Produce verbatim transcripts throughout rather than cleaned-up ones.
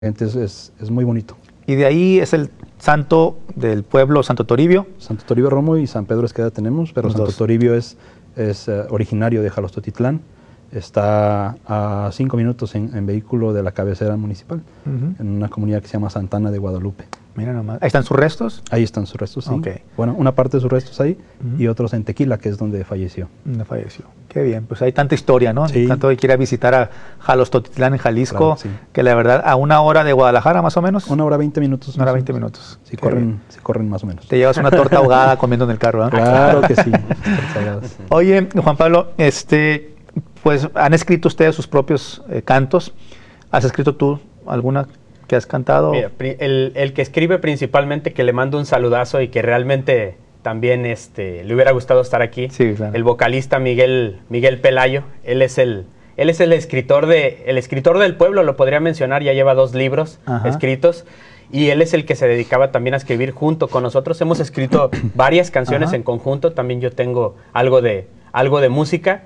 Es, es, es muy bonito. Y de ahí es el santo del pueblo, Santo Toribio. Santo Toribio Romo y San Pedro Esqueda tenemos, pero Los Santo dos. Toribio es, es uh, originario de Jalostotitlán. Está a cinco minutos en, en vehículo de la cabecera municipal, uh-huh. en una comunidad que se llama Santana de Guadalupe. Mira nomás. ¿Ahí están sus restos? Ahí están sus restos, sí. Okay. Bueno, una parte de sus restos ahí uh-huh. y otros en Tequila, que es donde falleció. Donde falleció. Qué bien, pues hay tanta historia, ¿no? Sí. Tanto que quiera visitar a Jalostotitlán en Jalisco, claro, sí. que la verdad, a una hora de Guadalajara más o menos. Una hora veinte minutos. Una hora veinte minutos. Sí, corren, sí, corren más o menos. Te llevas una torta ahogada comiendo en el carro, ¿eh? Claro que sí. Oye, Juan Pablo, este, pues han escrito ustedes sus propios eh, cantos. ¿Has escrito tú alguna que has cantado? Mira, el, el que escribe principalmente, que le mando un saludazo y que realmente también este, le hubiera gustado estar aquí, sí, claro. el vocalista Miguel, Miguel Pelayo. Él es el, él es el escritor de, el escritor del pueblo, lo podría mencionar, ya lleva dos libros Ajá. escritos. Y él es el que se dedicaba también a escribir junto con nosotros. Hemos escrito varias canciones Ajá. en conjunto. También yo tengo algo de, algo de música.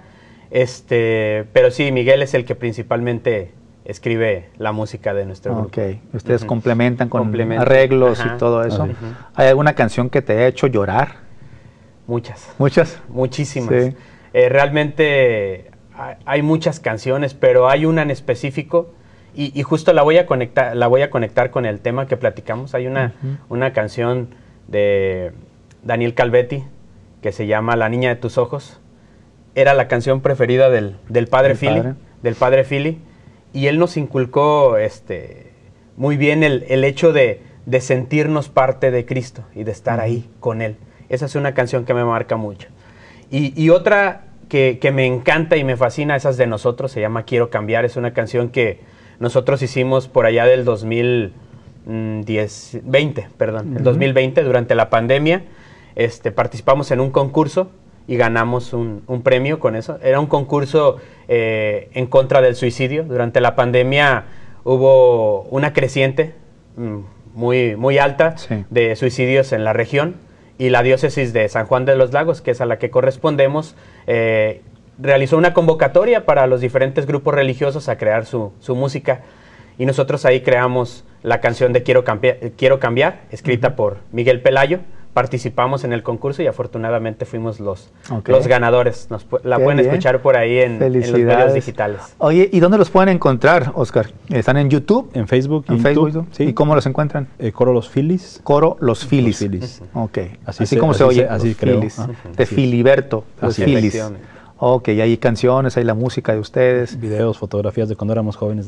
Este, pero sí, Miguel es el que principalmente escribe la música de nuestro grupo. Ok, ustedes uh-huh. complementan con complementan. arreglos Ajá. y todo eso. Uh-huh. ¿Hay alguna canción que te haya hecho llorar? Muchas. ¿Muchas? Muchísimas. Sí. Eh, realmente hay, hay muchas canciones, pero hay una en específico y, y justo la voy a conectar, la voy a conectar con el tema que platicamos. Hay una, uh-huh. una canción de Daniel Calvetti que se llama La niña de tus ojos. Era la canción preferida del, del padre Philly, padre. del padre Philly. Y él nos inculcó este, muy bien el, el hecho de, de sentirnos parte de Cristo y de estar uh-huh. ahí con Él. Esa es una canción que me marca mucho. Y, y otra que, que me encanta y me fascina, esa es de nosotros, se llama Quiero Cambiar. Es una canción que nosotros hicimos por allá del dos mil veinte, perdón, uh-huh. el dos mil veinte, durante la pandemia. Este, participamos en un concurso y ganamos un, un premio con eso. Era un concurso eh, en contra del suicidio. Durante la pandemia hubo una creciente mm, muy, muy alta sí. de suicidios en la región, y la diócesis de San Juan de los Lagos, que es a la que correspondemos, eh, realizó una convocatoria para los diferentes grupos religiosos a crear su, su música, y nosotros ahí creamos la canción de Quiero Cambiar, Quiero Cambiar escrita uh-huh. por Miguel Pelayo. Participamos en el concurso y afortunadamente fuimos los, okay. los ganadores. Nos, la Qué pueden bien. escuchar por ahí en, en los medios digitales. Oye, ¿y dónde los pueden encontrar, Oscar? ¿Están en YouTube? En Facebook. ¿En Facebook? YouTube, sí. ¿Y cómo los encuentran? Eh, Coro Los Phillies. Coro Los Phillies. Los Phillies. Ok. Así, así se, como así se oye. Se, así creo. Ah, de así Filiberto. Los Phillies. Ok, hay canciones, hay la música de ustedes. Videos, fotografías de cuando éramos jóvenes.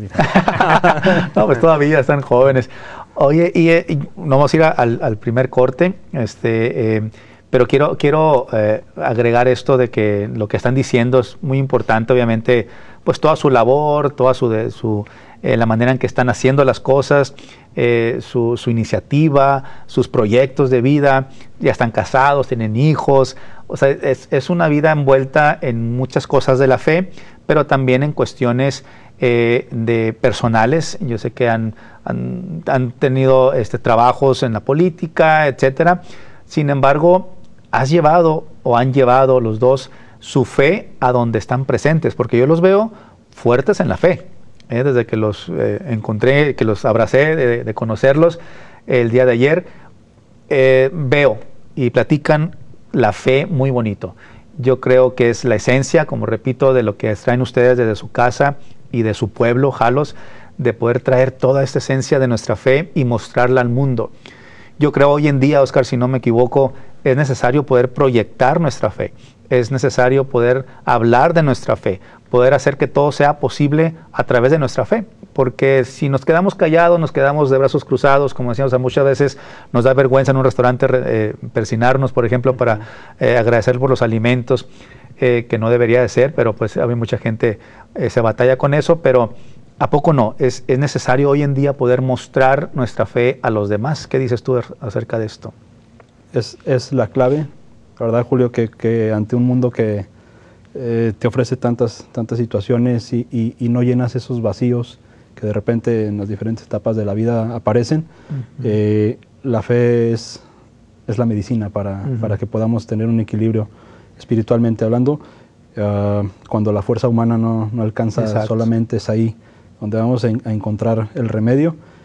No, pues todavía están jóvenes. Oye, y, y no vamos a ir a, al, al primer corte, este, eh, pero quiero, quiero eh, agregar esto de que lo que están diciendo es muy importante, obviamente, pues toda su labor, toda su, de, su eh, la manera en que están haciendo las cosas, eh, su, su iniciativa, sus proyectos de vida, ya están casados, tienen hijos. O sea, es, es una vida envuelta en muchas cosas de la fe, pero también en cuestiones eh, de personales. Yo sé que han, han, han tenido este, trabajos en la política, etcétera. Sin embargo, has llevado o han llevado los dos su fe a donde están presentes, porque yo los veo fuertes en la fe. ¿eh? Desde que los eh, encontré, que los abracé, de, de conocerlos el día de ayer, eh, veo y platican la fe muy bonito. Yo creo que es la esencia, como repito, de lo que traen ustedes desde su casa y de su pueblo, Jalos, de poder traer toda esta esencia de nuestra fe y mostrarla al mundo. Yo creo hoy en día, Oscar, si no me equivoco, es necesario poder proyectar nuestra fe, es necesario poder hablar de nuestra fe, poder hacer que todo sea posible a través de nuestra fe, porque si nos quedamos callados, nos quedamos de brazos cruzados, como decíamos, o sea, muchas veces nos da vergüenza en un restaurante eh, persinarnos, por ejemplo, para eh, agradecer por los alimentos, eh, que no debería de ser, pero pues hay mucha gente eh, se batalla con eso, pero ¿a poco no? Es, es necesario hoy en día poder mostrar nuestra fe a los demás. ¿Qué dices tú acerca de esto? Es, es la clave, la verdad, Julio, que, que ante un mundo que eh, te ofrece tantas, tantas situaciones y, y, y no llenas esos vacíos que de repente en las diferentes etapas de la vida aparecen, uh-huh. eh, la fe es, es la medicina para, uh-huh. para que podamos tener un equilibrio espiritualmente hablando. Uh, cuando la fuerza humana no, no alcanza, Exacto. solamente es ahí donde vamos a, a encontrar el remedio.